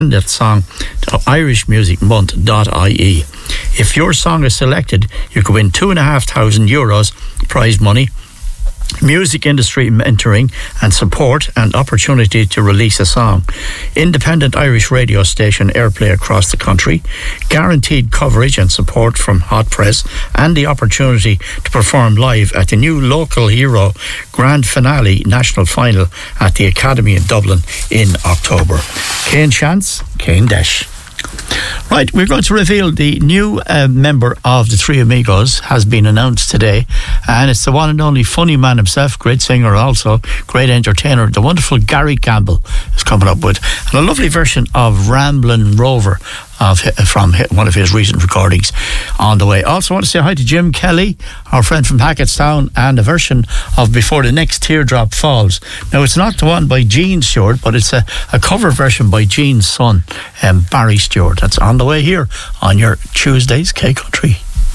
that song to irishmusicmonth.ie. If your song is selected, you could win €2,500 prize money, music industry mentoring and support, and opportunity to release a song, independent Irish radio station airplay across the country, guaranteed coverage and support from Hot Press, and the opportunity to perform live at the new Local Hero Grand Finale National Final at the Academy in Dublin in October. Céin Chance, Céin Desh. Right, we're going to reveal the new member of the Three Amigos has been announced today, and it's the one and only funny man himself, great singer also, great entertainer, the wonderful Gary Campbell is coming up with, and a lovely version of Ramblin' Rover from one of his recent recordings on the way. Also want to say hi to Jim Kelly, our friend from Hackettstown, and a version of Before the Next Teardrop Falls. Now, it's not the one by Gene Stewart, but it's a cover version by Gene's son, Barry Stewart. That's on the way here on your Tuesdays K Country.